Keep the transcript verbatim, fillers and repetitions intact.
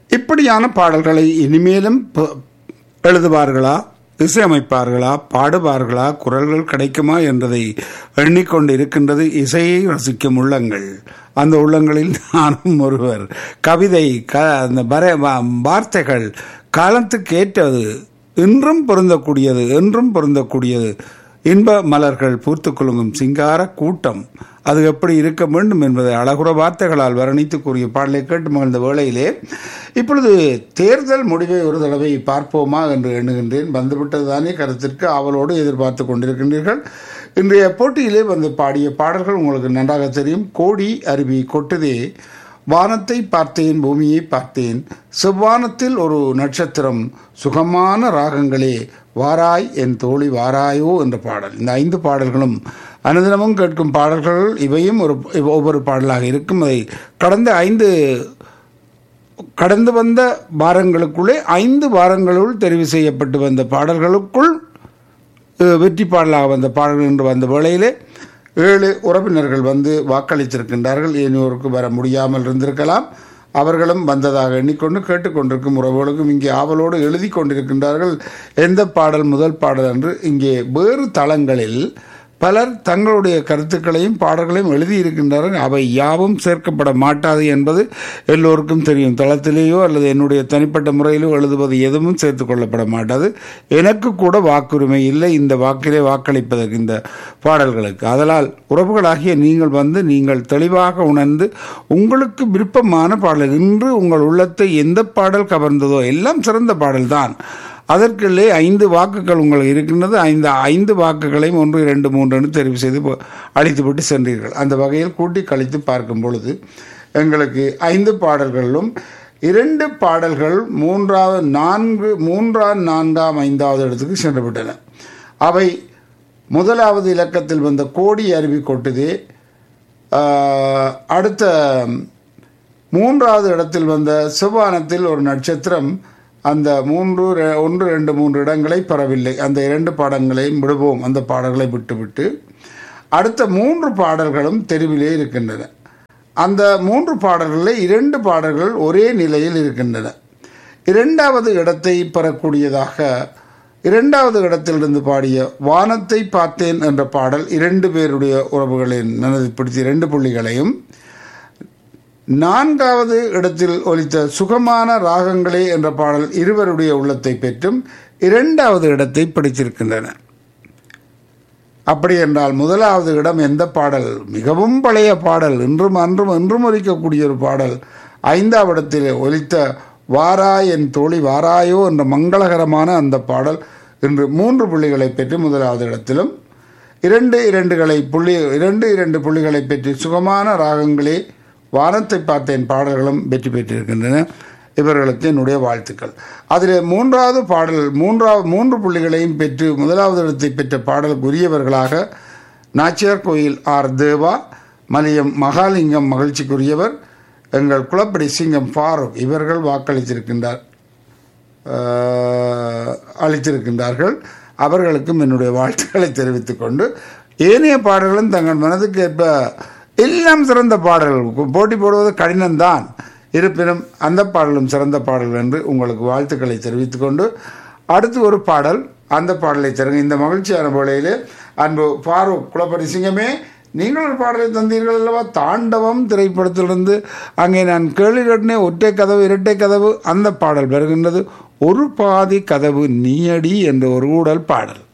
இப்படியான பாடல்களை இனிமேலும் ப- எழுதுவார்களா, இசையமைப்பார்களா, பாடுவார்களா, குரல்கள் கிடைக்குமா என்பதை எண்ணிக்கொண்டு இருக்கின்றது இசையை ரசிக்கும் உள்ளங்கள். அந்த உள்ளங்களில் நானும் ஒருவர். கவிதை, க அந்த வர வா- வார்த்தைகள் காலத்துக்கு ஏற்றது, இன்றும் பொருந்தக்கூடியது, என்றும் பொருந்தக்கூடியது. இன்ப மலர்கள் பூத்து குலுங்கும் சிங்கார கூட்டம் அது எப்படி இருக்க வேண்டும் என்பதை அழகுற வார்த்தைகளால் வர்ணித்து கூறிய பாடலை கேட்டு மகிழ்ந்த வேளையிலே இப்பொழுது தேர்தல் முடிவை ஒரு தடவை பார்ப்போமா என்று எண்ணுகின்றேன். வந்துவிட்டதுதானே கருத்திற்கு ஆவலோடு எதிர்பார்த்து கொண்டிருக்கின்றீர்கள். இன்றைய போட்டியிலே வந்து பாடிய பாடல்கள் உங்களுக்கு நன்றாக தெரியும். கோடி அருவி கொட்டுதே, வானத்தை பார்த்தேன், பூமியை பார்த்தேன், செவ்வானத்தில் ஒரு நட்சத்திரம், சுகமான ராகங்களே, வாராய் என் தோழி வாராயோ என்ற பாடல். இந்த ஐந்து பாடல்களும் அனுதினமும் கேட்கும் பாடல்கள். இவையும் ஒரு ஒவ்வொரு பாடலாக இருக்கும். அதை கடந்த ஐந்து கடந்து வந்த வாரங்களுக்குள்ளே ஐந்து வாரங்களுள் தெரிவு செய்யப்பட்டு வந்த பாடல்களுக்குள் அஹ், வெற்றி பாடலாக வந்த பாடல்கள் என்று வந்த வேளையிலே ஏழு உறவினர்கள் வந்து வாக்களித்திருக்கின்றார்கள். இனியோருக்கு வர முடியாமல் இருந்திருக்கலாம். அவர்களும் வந்ததாக எண்ணிக்கொண்டு கேட்டுக்கொண்டிருக்கும் உறவுகளுக்கும் இங்கே ஆவலோடு எழுதி கொண்டிருக்கின்றார்கள் எந்த பாடல் முதல் பாடல் என்று. இங்கே வேறு தளங்களில் பலர் தங்களுடைய கருத்துக்களையும் பாடல்களையும் எழுதியிருக்கின்றார்கள். அவை யாவும் சேர்க்கப்பட மாட்டாது என்பது எல்லோருக்கும் தெரியும். தளத்திலேயோ அல்லது என்னுடைய தனிப்பட்ட முறையிலோ எழுதுவது எதுவும் சேர்த்து கொள்ளப்பட மாட்டாது. எனக்கு கூட வாக்குரிமை இல்லை இந்த வாக்கிலே வாக்களிப்பதற்கு இந்த பாடல்களுக்கு. அதனால் உறவுகளாகிய நீங்கள் வந்து நீங்கள் தெளிவாக உணர்ந்து உங்களுக்கு விருப்பமான பாடல், இன்று உங்கள் உள்ளத்தை எந்த பாடல் கவர்ந்ததோ எல்லாம் சிறந்த பாடல்தான். அதற்குள்ளே ஐந்து வாக்குகள் உங்களுக்கு இருக்கின்றது. ஐந்து ஐந்து வாக்குகளையும் ஒன்று இரண்டு மூன்று என்று தெரிவு செய்து அழித்துவிட்டு சென்றீர்கள். அந்த வகையில் கூட்டி கழித்து பார்க்கும் பொழுது எங்களுக்கு ஐந்து பாடல்களிலும் இரண்டு பாடல்கள் மூன்றாவது நான்கு மூன்றாம் நான்காம் ஐந்தாவது இடத்துக்கு சென்று விட்டன. அவை முதலாவது இலக்கத்தில் வந்த கோடி அருவி கொட்டுதே, ஆஹ், அடுத்த மூன்றாவது இடத்தில் வந்த செவ்வானத்தில் ஒரு நட்சத்திரம், அந்த மூன்று ரெ- ஒன்று ரெண்டு மூன்று இடங்களை பெறவில்லை. அந்த இரண்டு பாடங்களையும் விடுவோம். அந்த பாடல்களை விட்டுவிட்டு அடுத்த மூன்று பாடல்களும் தெருவிலே இருக்கின்றன. அந்த மூன்று பாடல்களில் இரண்டு பாடல்கள் ஒரே நிலையில் இருக்கின்றன. இரண்டாவது இடத்தை பெறக்கூடியதாக இரண்டாவது இடத்திலிருந்து பாடிய வானத்தை பார்த்தேன் என்ற பாடல் இரண்டு பேருடைய உறவுகளின் மனதை பிடித்த இரண்டு புள்ளிகளையும், நான்காவது இடத்தில் ஒலித்த சுகமான ராகங்களே என்ற பாடல் இருவருடைய உள்ளத்தை பெற்றும் இரண்டாவது இடத்தை பிடித்திருக்கின்றன. அப்படி என்றால் முதலாவது இடம் எந்த பாடல்? மிகவும் பழைய பாடல், இன்றும் அன்றும் என்றும் ஒலிக்கக்கூடிய ஒரு பாடல். ஐந்தாவது இடத்தில் ஒலித்த வாராய் என் தோழி வாராயோ என்ற மங்களகரமான அந்த பாடல் இன்று மூன்று புள்ளிகளை பெற்று முதலாவது இடத்திலும், இரண்டு இரண்டுகளை புள்ளி இரண்டு இரண்டு புள்ளிகளை பெற்று சுகமான ராகங்களே வானத்தை பார்த்தேன் பாடல்களும் வெற்றி பெற்றிருக்கின்றன. இவர்களுக்கு என்னுடைய வாழ்த்துக்கள். அதில் மூன்றாவது பாடல் மூன்றாவது மூன்று புள்ளிகளையும் பெற்று முதலாவது இடத்தை பெற்ற பாடலுக்குரியவர்களாக நாச்சியார் கோயில் ஆர் தேவா, மலியம் மகாலிங்கம் மகிழ்ச்சிக்குரியவர், எங்கள் குளப்படி சிங்கம் ஃபாரூக் இவர்கள் வாக்களித்திருக்கின்றார் ஆஹ், அளித்திருக்கின்றார்கள். அவர்களுக்கும் என்னுடைய வாழ்த்துக்களை தெரிவித்துக் கொண்டு ஏனைய பாடல்களும் தங்கள் மனதுக்கு ஏற்ப எல்லாம் சிறந்த பாடல்கள். போட்டி போடுவது கடினம்தான், இருப்பினும் அந்த பாடலும் சிறந்த பாடல் என்று உங்களுக்கு வாழ்த்துக்களை தெரிவித்துக் கொண்டு அடுத்து ஒரு பாடல், அந்த பாடலை தருங்க. இந்த மகிழ்ச்சியான வேளையிலே அன்பு ஃபாரூக் குளப்படி சிங்கமே, நீங்கள் ஒரு பாடலை தந்தீர்கள் அல்லவா, தாண்டவம் திரைப்படத்திலிருந்து. அங்கே நான் கேள்வி கேட்டனே, ஒற்றை கதவு இரட்டை கதவு, அந்த பாடல் வருகின்றது. ஒரு பாதி கதவு நீயடி என்ற ஒரு ஊடல் பாடல்.